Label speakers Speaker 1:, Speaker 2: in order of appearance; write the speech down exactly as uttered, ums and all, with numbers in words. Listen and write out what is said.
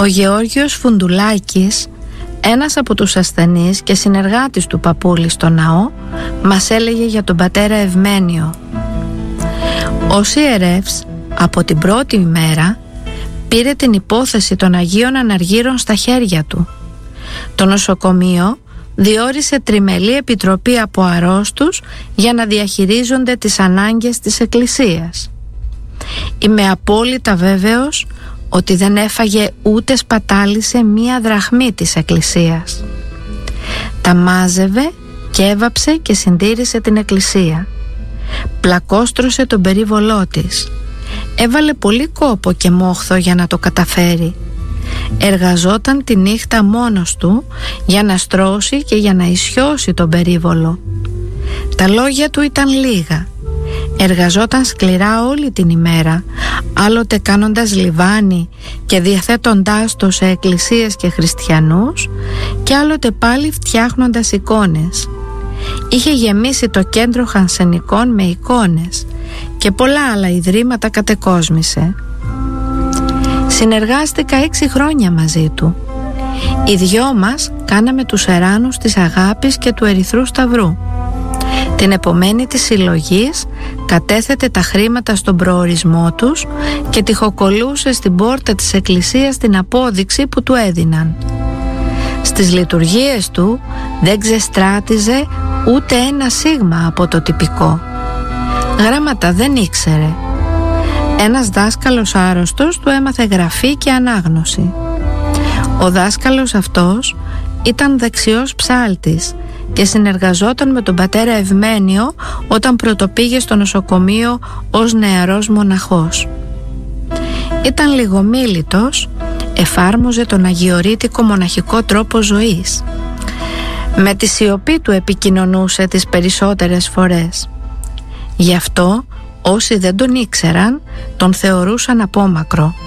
Speaker 1: Γεώργιος Φουντουλάκης, ένας από τους ασθενείς και συνεργάτης του παππούλη στο ναό, μας έλεγε για τον πατέρα Ευμένιο. Ο ιερεύς από την πρώτη ημέρα πήρε την υπόθεση των Αγίων Αναργύρων στα χέρια του. Το νοσοκομείο διόρισε τριμελή επιτροπή από αρρώστους για να διαχειρίζονται τις ανάγκες της Εκκλησίας. Είμαι απόλυτα βέβαιος ότι δεν έφαγε ούτε σπατάλησε μία δραχμή της Εκκλησίας. Τα μάζευε και έβαψε και συντήρησε την Εκκλησία. Πλακόστρωσε τον περίβολό της. Έβαλε πολύ κόπο και μόχθο για να το καταφέρει. Εργαζόταν τη νύχτα μόνος του για να στρώσει και για να ισιώσει τον περίβολο. Τα λόγια του ήταν λίγα. Εργαζόταν σκληρά όλη την ημέρα, άλλοτε κάνοντας λιβάνι και διαθέτοντάς το σε εκκλησίες και χριστιανούς, και άλλοτε πάλι φτιάχνοντας εικόνες. Είχε γεμίσει το κέντρο Χανσενικών με εικόνες και πολλά άλλα ιδρύματα κατεκόσμησε. Συνεργάστηκα έξι χρόνια μαζί του. Οι δυο μας κάναμε τους εράνους της αγάπης και του Ερυθρού Σταυρού. Την επομένη της συλλογής κατέθετε τα χρήματα στον προορισμό τους και τυχοκολούσε στην πόρτα της εκκλησίας την απόδειξη που του έδιναν. Στις λειτουργίες του δεν ξεστράτιζε ούτε ένα σίγμα από το τυπικό. Γράμματα δεν ήξερε. Ένας δάσκαλος άρρωστος του έμαθε γραφή και ανάγνωση. Ο δάσκαλος αυτός ήταν δεξιός ψάλτης και συνεργαζόταν με τον πατέρα Ευμένιο όταν πρωτοπήγε στο νοσοκομείο ως νεαρός μοναχός. Ήταν λιγομίλητος, εφάρμοζε τον αγιορείτικο μοναχικό τρόπο ζωής. Με τη σιωπή του επικοινωνούσε τις περισσότερες φορές. Γι' αυτό όσοι δεν τον ήξεραν τον θεωρούσαν απόμακρο.